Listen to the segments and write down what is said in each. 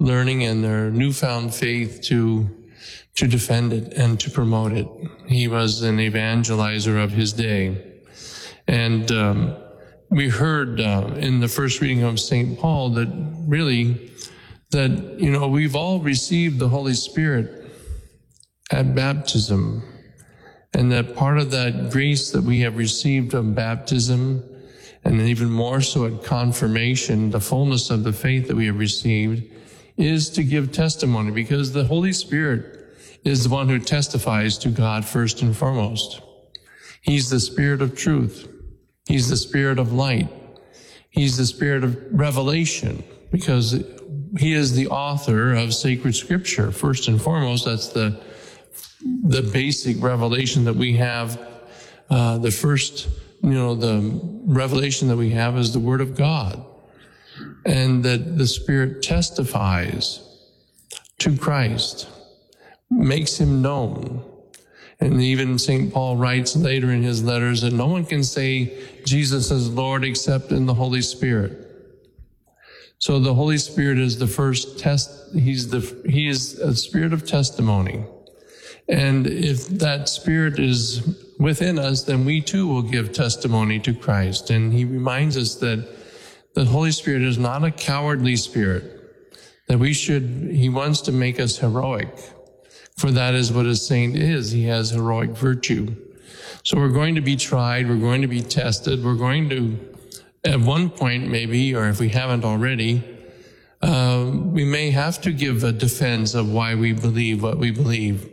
learning and their newfound faith to defend it and to promote it. He was an evangelizer of his day. And we heard in the first reading of St. Paul that we've all received the Holy Spirit at baptism, and that part of that grace that we have received of baptism, and even more so at confirmation, the fullness of the faith that we have received, is to give testimony, because the Holy Spirit is the one who testifies to God first and foremost. He's the Spirit of truth. He's the Spirit of light. He's the Spirit of revelation, because he is the author of sacred scripture. First and foremost, that's the basic revelation that we have. The revelation that we have is the Word of God, and that the Spirit testifies to Christ, makes him known. And even St. Paul writes later in his letters that no one can say Jesus is Lord except in the Holy Spirit. So the Holy Spirit is the first test. He is a spirit of testimony. And if that Spirit is within us, then we too will give testimony to Christ. And he reminds us that the Holy Spirit is not a cowardly spirit, that he wants to make us heroic. For that is what a saint is. He has heroic virtue. So we're going to be tried. We're going to be tested. We're going to, at one point maybe, or if we haven't already, we may have to give a defense of why we believe what we believe.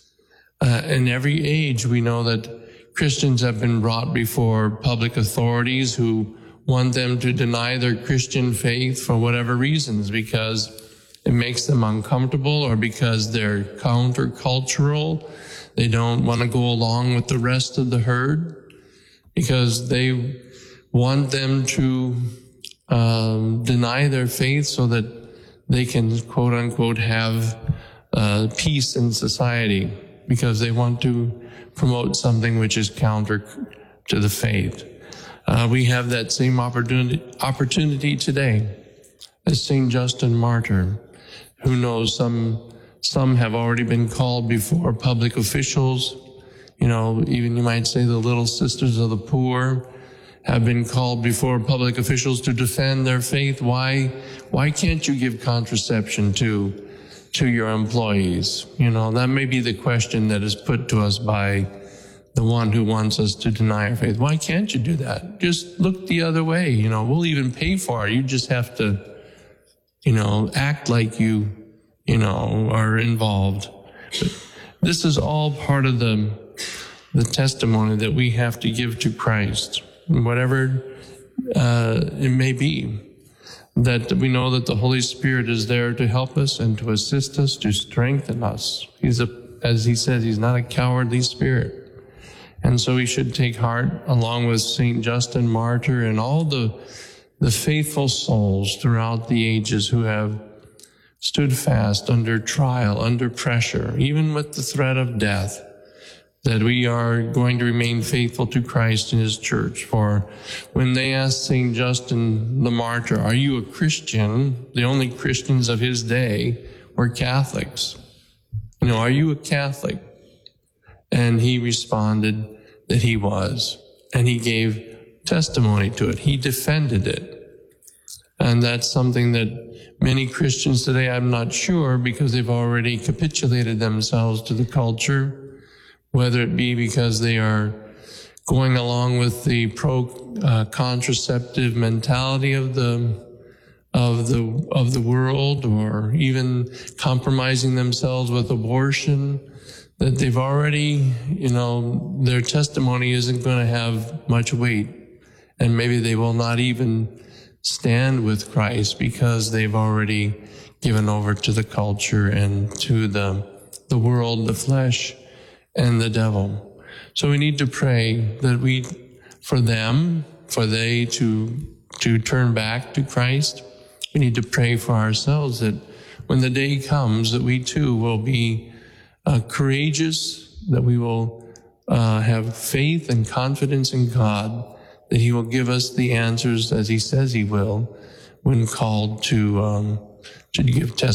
In every age, we know that Christians have been brought before public authorities who want them to deny their Christian faith for whatever reasons, because it makes them uncomfortable, or because they're countercultural. They don't want to go along with the rest of the herd, because they want them to deny their faith so that they can, quote unquote, have peace in society, because they want to promote something which is counter to the faith. We have that same opportunity today as St. Justin Martyr. Who knows, some have already been called before public officials. Even you might say the Little Sisters of the Poor have been called before public officials to defend their faith. Why can't you give contraception to your employees? That may be the question that is put to us by the one who wants us to deny our faith. Why can't you do that? Just look the other way. We'll even pay for it. You just have to act like you are involved. But this is all part of the testimony that we have to give to Christ, whatever it may be, that we know that the Holy Spirit is there to help us and to assist us, to strengthen us. As he says, he's not a cowardly spirit. And so we should take heart, along with St. Justin Martyr and all the faithful souls throughout the ages who have stood fast under trial, under pressure, even with the threat of death, that we are going to remain faithful to Christ and his church. For when they asked St. Justin the Martyr, "Are you a Christian?" the only Christians of his day were Catholics. "Are you a Catholic?" And he responded that he was, and he gave testimony to it. He defended it. And that's something that many Christians today, I'm not sure, because they've already capitulated themselves to the culture, whether it be because they are going along with the pro-contraceptive mentality of the world, or even compromising themselves with abortion, that they've already, their testimony isn't going to have much weight. And maybe they will not even stand with Christ, because they've already given over to the culture and to the world, the flesh, and the devil. So we need to pray that for they to turn back to Christ. We need to pray for ourselves that when the day comes, that we too will be courageous, that we will have faith and confidence in God, that he will give us the answers as he says he will when called to give testimony.